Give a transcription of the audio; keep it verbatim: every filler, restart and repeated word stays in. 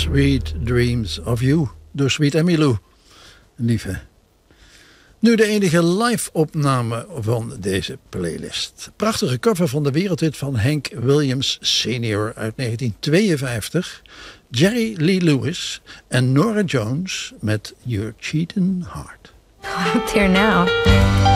Sweet Dreams of You door Sweet Emmylou. Lieve. Nu de enige live-opname van deze playlist. Prachtige cover van de wereldhit van Hank Williams senior uit negentien tweeënvijftig. Jerry Lee Lewis en Norah Jones met Your Cheatin' Heart. Out there now.